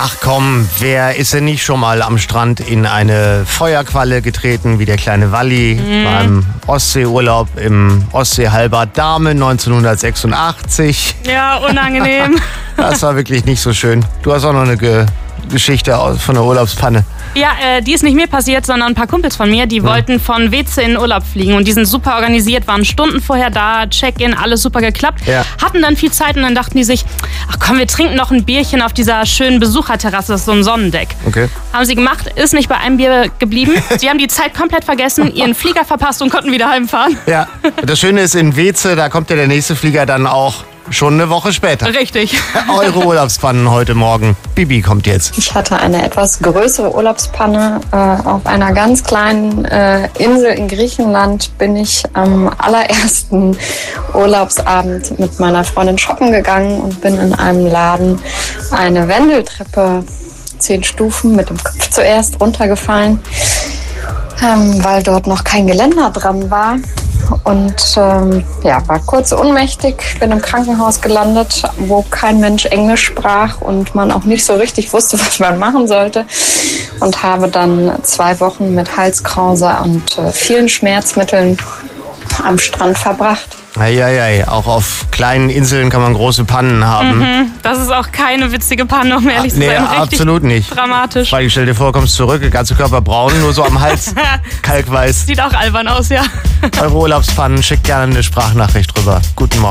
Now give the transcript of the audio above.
Ach komm, wer ist denn nicht schon mal am Strand in eine Feuerqualle getreten, wie der kleine Walli beim Ostseeurlaub im Ostseehalbad Dahme 1986? Ja, unangenehm. Das war wirklich nicht so schön. Du hast auch noch eine Geschichte von der Urlaubspanne. Ja, die ist nicht mir passiert, sondern ein paar Kumpels von mir, die wollten von Weze in Urlaub fliegen und die sind super organisiert, waren Stunden vorher da, Check-in, alles super geklappt, hatten dann viel Zeit und dann dachten die sich, ach komm, wir trinken noch ein Bierchen auf dieser schönen Besucherterrasse, das ist so ein Sonnendeck. Okay. Haben sie gemacht, ist nicht bei einem Bier geblieben. Sie haben die Zeit komplett vergessen, ihren Flieger verpasst und konnten wieder heimfahren. Ja, das Schöne ist in Weze, da kommt ja der nächste Flieger dann auch schon eine Woche später. Richtig. Eure Urlaubspannen heute Morgen. Bibi kommt jetzt. Ich hatte eine etwas größere Urlaubspanne. Auf einer ganz kleinen Insel in Griechenland bin ich am allerersten Urlaubsabend mit meiner Freundin shoppen gegangen und bin in einem Laden eine Wendeltreppe, 10 Stufen, mit dem Kopf zuerst runtergefallen, weil dort noch kein Geländer dran war. Und war kurz ohnmächtig, bin im Krankenhaus gelandet, wo kein Mensch Englisch sprach und man auch nicht so richtig wusste, was man machen sollte. Und habe dann 2 Wochen mit Halskrause und vielen Schmerzmitteln am Strand verbracht. Eieiei, auch auf kleinen Inseln kann man große Pannen haben. Das ist auch keine witzige Panne, um ehrlich zu sein. Richtig absolut nicht. Dramatisch. Weil stell dir vor, kommst zurück, der ganze Körper braun, nur so am Hals kalkweiß. Sieht auch albern aus, ja. Eure Urlaubspannen, schickt gerne eine Sprachnachricht rüber. Guten Morgen.